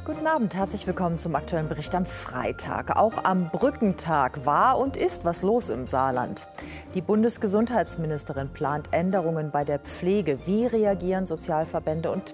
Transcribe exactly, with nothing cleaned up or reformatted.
Guten Abend, herzlich willkommen zum aktuellen Bericht am Freitag. Auch am Brückentag war und ist was los im Saarland. Die Bundesgesundheitsministerin plant Änderungen bei der Pflege. Wie reagieren Sozialverbände und